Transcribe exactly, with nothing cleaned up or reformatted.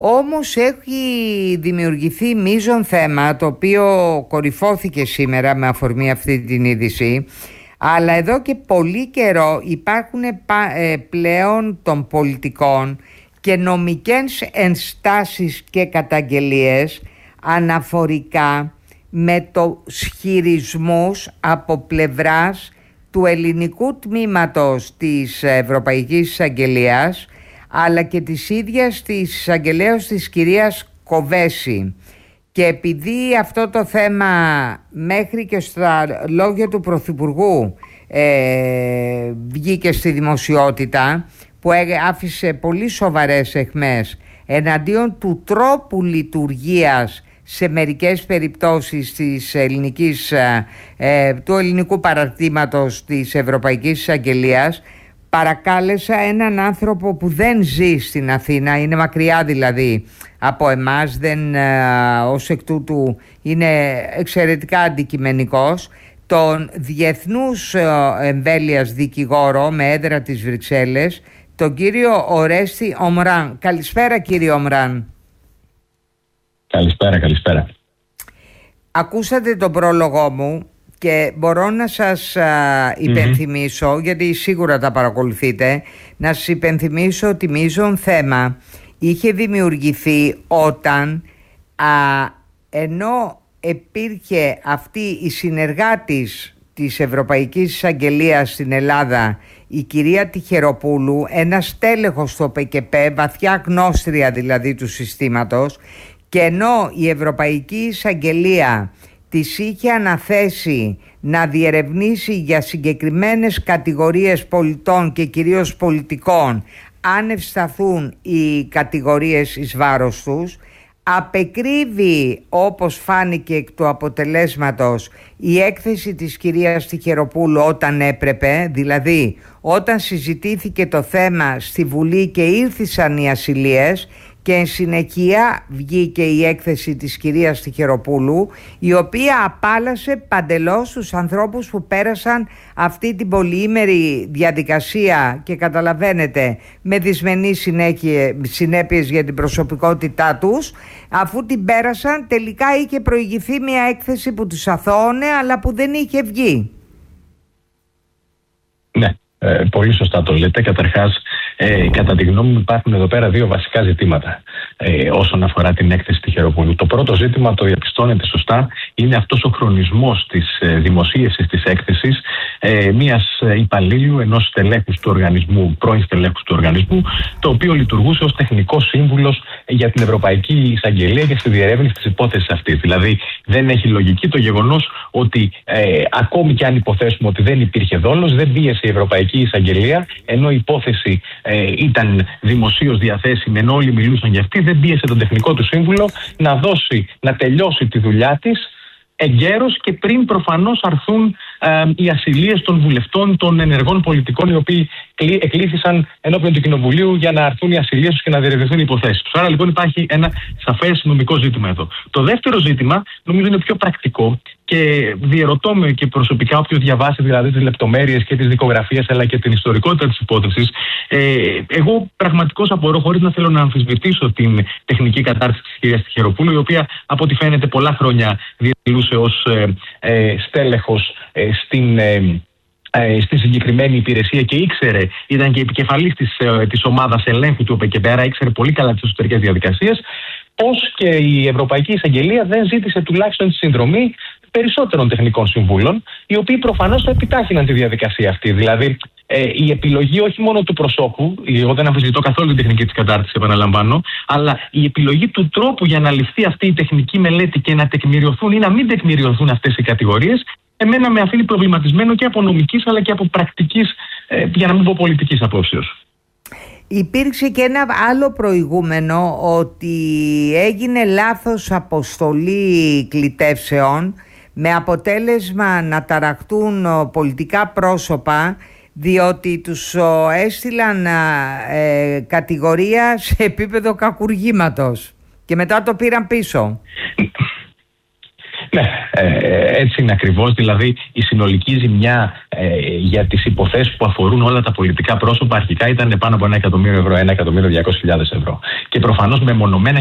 Όμως έχει δημιουργηθεί μείζον θέμα, το οποίο κορυφώθηκε σήμερα με αφορμή αυτή την είδηση, αλλά εδώ και πολύ καιρό υπάρχουν πλέον των πολιτικών και νομικές ενστάσεις και καταγγελίες αναφορικά με το χειρισμούς από πλευράς του ελληνικού τμήματος της Ευρωπαϊκής Εισαγγελίας, αλλά και της ίδιας της εισαγγελέως της κυρίας Κοβέση. Και επειδή αυτό το θέμα μέχρι και στα λόγια του Πρωθυπουργού ε, βγήκε στη δημοσιότητα, που άφησε πολύ σοβαρές αιχμές εναντίον του τρόπου λειτουργίας σε μερικές περιπτώσεις της ελληνικής, ε, του ελληνικού παραρτήματος της Ευρωπαϊκής Εισαγγελίας, παρακάλεσα έναν άνθρωπο που δεν ζει στην Αθήνα, είναι μακριά δηλαδή από εμάς, δεν, ε, ως εκ τούτου είναι εξαιρετικά αντικειμενικός, τον διεθνούς ε, εμβέλειας δικηγόρο με έδρα της Βρυξέλλες, τον κύριο Ορέστη Ομράν. Καλησπέρα κύριε Ομράν. Καλησπέρα, καλησπέρα. Ακούσατε τον πρόλογό μου και μπορώ να σας α, υπενθυμίσω, mm-hmm. γιατί σίγουρα τα παρακολουθείτε, να σας υπενθυμίσω ότι μείζον θέμα είχε δημιουργηθεί όταν α, ενώ υπήρχε αυτή η συνεργάτης της Ευρωπαϊκής Εισαγγελίας στην Ελλάδα, η κυρία Τυχεροπούλου, ένας τέλεχος στο ΠΚΠ, βαθιά γνώστρια δηλαδή του συστήματος, και ενώ η Ευρωπαϊκή Εισαγγελία της είχε αναθέσει να διερευνήσει για συγκεκριμένες κατηγορίες πολιτών και κυρίως πολιτικών, αν ευσταθούν οι κατηγορίες εις βάρος τους, απεκρίβει, όπως φάνηκε εκ του αποτελέσματος, η έκθεση της κυρίας Τυχεροπούλου όταν έπρεπε, δηλαδή όταν συζητήθηκε το θέμα στη Βουλή και ήρθησαν οι ασυλίες, και εν συνεχεία βγήκε η έκθεση της κυρίας Τυχεροπούλου, η οποία απάλασε παντελώς τους ανθρώπους που πέρασαν αυτή την πολυήμερη διαδικασία και καταλαβαίνετε με δυσμενείς συνέπειες για την προσωπικότητά τους. Αφού την πέρασαν, τελικά είχε προηγηθεί μια έκθεση που τους αθώωνε αλλά που δεν είχε βγει. Ναι, ε, πολύ σωστά το λέτε. Καταρχάς, Ε, κατά τη γνώμη μου υπάρχουν εδώ πέρα δύο βασικά ζητήματα ε, όσον αφορά την έκθεση Τυχεροπούλου. Το πρώτο ζήτημα, το διαπιστώνεται σωστά, είναι αυτός ο χρονισμός της ε, δημοσίευσης της έκθεσης ε, μιας υπαλλήλου, ενός στελέχους του οργανισμού, πρώην στελέχους του οργανισμού, το οποίο λειτουργούσε ως τεχνικός σύμβουλος για την Ευρωπαϊκή Εισαγγελία και στη διερεύνηση της υπόθεσης αυτής. Δηλαδή δεν έχει λογική το γεγονός ότι ε, ακόμη και αν υποθέσουμε ότι δεν υπήρχε δόλος, δεν πίεσε η Ευρωπαϊκή Εισαγγελία, ενώ η υπόθεση Ε, ήταν δημοσίως διαθέσιμη, ενώ όλοι μιλούσαν για αυτή, δεν πίεσε τον τεχνικό του σύμβουλο να δώσει, να τελειώσει τη δουλειά της εγκαίρως και πριν προφανώς αρθούν ε, οι ασυλίες των βουλευτών, των ενεργών πολιτικών, οι οποίοι εκλήθησαν ενώπιον του Κοινοβουλίου για να αρθούν οι ασυλίες τους και να διερευνηθούν οι υποθέσεις τους. Άρα λοιπόν υπάρχει ένα σαφές νομικό ζήτημα εδώ. Το δεύτερο ζήτημα νομίζω είναι πιο πρακτικό και διερωτώ με και προσωπικά, όποιος διαβάσει δηλαδή τις λεπτομέρειες και τις δικογραφίες αλλά και την ιστορικότητα της υπόθεσης, ε, εγώ πραγματικώς απορώ, χωρίς να θέλω να αμφισβητήσω την τεχνική κατάρτιση της κυρίας Τυχεροπούλου, η οποία από ό,τι φαίνεται πολλά χρόνια διατηρούσε ως ε, ε, στέλεχος ε, στην... Ε, στη συγκεκριμένη υπηρεσία και ήξερε, ήταν και επικεφαλής της, της ομάδας ελέγχου του ΟΠΕΚΕΠ, άρα ήξερε πολύ καλά τις εσωτερικές διαδικασίες, πως και η Ευρωπαϊκή Εισαγγελία δεν ζήτησε τουλάχιστον τη συνδρομή περισσότερων τεχνικών συμβούλων, οι οποίοι προφανώς θα επιτάχυναν τη διαδικασία αυτή. Δηλαδή, ε, η επιλογή όχι μόνο του προσώπου, εγώ δεν αμφισβητώ καθόλου την τεχνική της κατάρτισης, επαναλαμβάνω, αλλά η επιλογή του τρόπου για να ληφθεί αυτή η τεχνική μελέτη και να τεκμηριωθούν ή να μην τεκμηριωθούν αυτές οι κατηγορίες, εμένα με αφήνει προβληματισμένο και από νομικής αλλά και από πρακτικής, ε, για να μην πω πολιτικής απόψεως. Υπήρξε και ένα άλλο προηγούμενο, ότι έγινε λάθος αποστολή κλητεύσεων με αποτέλεσμα να ταραχτούν πολιτικά πρόσωπα, διότι τους έστειλαν ε, κατηγορία σε επίπεδο κακουργήματος και μετά το πήραν πίσω. Ναι, ε, έτσι είναι ακριβώς. Δηλαδή, η συνολική ζημιά ε, για τις υποθέσεις που αφορούν όλα τα πολιτικά πρόσωπα αρχικά ήταν πάνω από ένα εκατομμύριο ευρώ, ένα εκατομμύριο διακόσιες χιλιάδες ευρώ. Και προφανώς μεμονωμένα